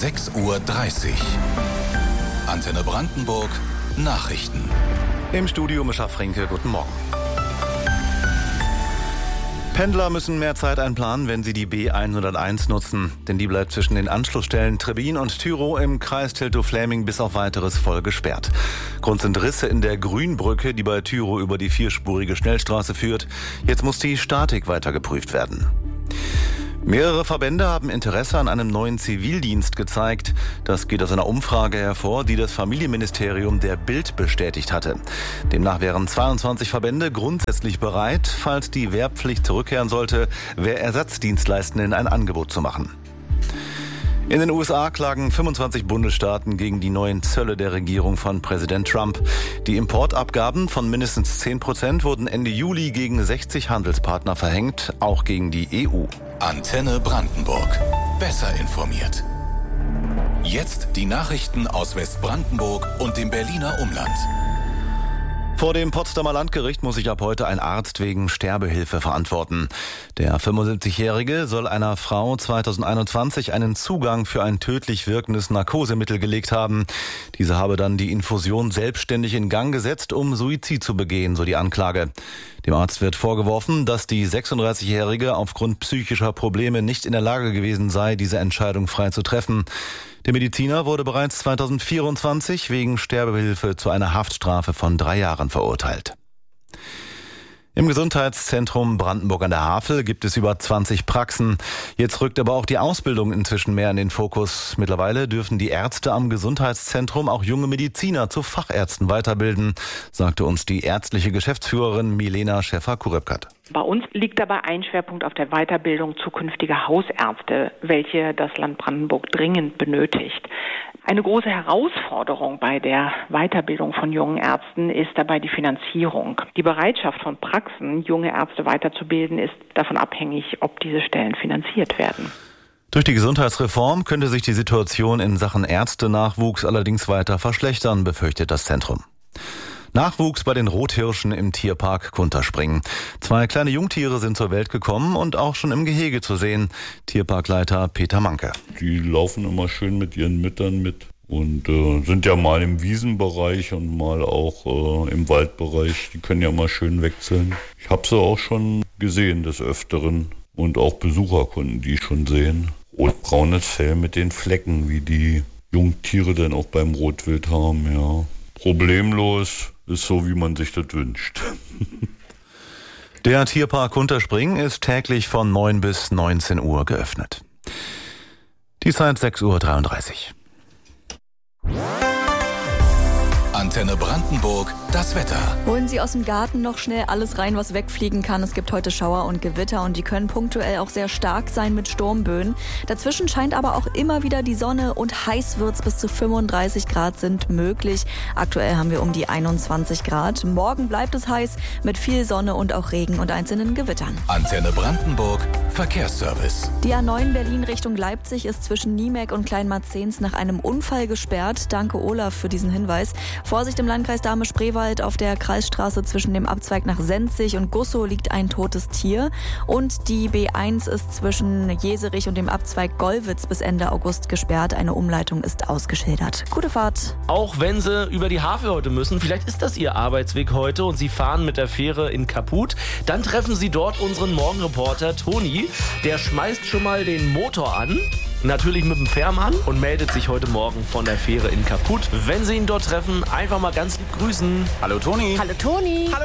6:30 Uhr. Antenne Brandenburg Nachrichten. Im Studio Mischa Fränke, guten Morgen. Pendler müssen mehr Zeit einplanen, wenn sie die B101 nutzen. Denn die bleibt zwischen den Anschlussstellen Trebin und Tyrow im Kreis Teltow-Fläming bis auf Weiteres voll gesperrt. Grund sind Risse in der Grünbrücke, die bei Tyrow über die vierspurige Schnellstraße führt. Jetzt muss die Statik weiter geprüft werden. Mehrere Verbände haben Interesse an einem neuen Zivildienst gezeigt. Das geht aus einer Umfrage hervor, die das Familienministerium der Bild bestätigt hatte. Demnach wären 22 Verbände grundsätzlich bereit, falls die Wehrpflicht zurückkehren sollte, Wehrersatzdienstleistenden ein Angebot zu machen. In den USA klagen 25 Bundesstaaten gegen die neuen Zölle der Regierung von Präsident Trump. Die Importabgaben von mindestens 10% wurden Ende Juli gegen 60 Handelspartner verhängt, auch gegen die EU. Antenne Brandenburg. Besser informiert. Jetzt die Nachrichten aus Westbrandenburg und dem Berliner Umland. Vor dem Potsdamer Landgericht muss sich ab heute ein Arzt wegen Sterbehilfe verantworten. Der 75-Jährige soll einer Frau 2021 einen Zugang für ein tödlich wirkendes Narkosemittel gelegt haben. Diese habe dann die Infusion selbstständig in Gang gesetzt, um Suizid zu begehen, so die Anklage. Dem Arzt wird vorgeworfen, dass die 36-Jährige aufgrund psychischer Probleme nicht in der Lage gewesen sei, diese Entscheidung frei zu treffen. Der Mediziner wurde bereits 2024 wegen Sterbehilfe zu einer Haftstrafe von 3 Jahren verurteilt. Im Gesundheitszentrum Brandenburg an der Havel gibt es über 20 Praxen. Jetzt rückt aber auch die Ausbildung inzwischen mehr in den Fokus. Mittlerweile dürfen die Ärzte am Gesundheitszentrum auch junge Mediziner zu Fachärzten weiterbilden, sagte uns die ärztliche Geschäftsführerin Milena Schäfer-Kurepkat. Bei uns liegt dabei ein Schwerpunkt auf der Weiterbildung zukünftiger Hausärzte, welche das Land Brandenburg dringend benötigt. Eine große Herausforderung bei der Weiterbildung von jungen Ärzten ist dabei die Finanzierung. Die Bereitschaft von Praxen, junge Ärzte weiterzubilden, ist davon abhängig, ob diese Stellen finanziert werden. Durch die Gesundheitsreform könnte sich die Situation in Sachen Ärztenachwuchs allerdings weiter verschlechtern, befürchtet das Zentrum. Nachwuchs bei den Rothirschen im Tierpark Kunterspringen. 2 kleine Jungtiere sind zur Welt gekommen und auch schon im Gehege zu sehen. Tierparkleiter Peter Manke. Die laufen immer schön mit ihren Müttern mit und sind ja mal im Wiesenbereich und mal auch im Waldbereich. Die können ja mal schön wechseln. Ich habe sie auch schon gesehen des Öfteren und auch Besucher konnten die schon sehen. Rotbraunes Fell mit den Flecken, wie die Jungtiere dann auch beim Rotwild haben, ja. Problemlos. Ist so, wie man sich das wünscht. Der Tierpark Kunterspringen ist täglich von 9 bis 19 Uhr geöffnet. Die Zeit 6:33 Uhr. Antenne Brandenburg, das Wetter. Holen Sie aus dem Garten noch schnell alles rein, was wegfliegen kann. Es gibt heute Schauer und Gewitter und die können punktuell auch sehr stark sein mit Sturmböen. Dazwischen scheint aber auch immer wieder die Sonne und heiß wird's, bis zu 35 Grad sind möglich. Aktuell haben wir um die 21 Grad. Morgen bleibt es heiß mit viel Sonne und auch Regen und einzelnen Gewittern. Antenne Brandenburg, Verkehrsservice. Die A9 Berlin Richtung Leipzig ist zwischen Niemek und Kleinmarzens nach einem Unfall gesperrt. Danke Olaf für diesen Hinweis. Vorsicht im Landkreis Dahme-Spreewald, auf der Kreisstraße zwischen dem Abzweig nach Senzig und Gussow liegt ein totes Tier. Und die B1 ist zwischen Jeserich und dem Abzweig Gollwitz bis Ende August gesperrt. Eine Umleitung ist ausgeschildert. Gute Fahrt. Auch wenn Sie über die Havel heute müssen, vielleicht ist das Ihr Arbeitsweg heute und Sie fahren mit der Fähre in Kaput, dann treffen Sie dort unseren Morgenreporter Toni. Der schmeißt schon mal den Motor an. Natürlich mit dem Fährmann und meldet sich heute Morgen von der Fähre in Kaput. Wenn Sie ihn dort treffen, einfach mal ganz lieb grüßen. Hallo Toni. Hallo Toni. Hallo.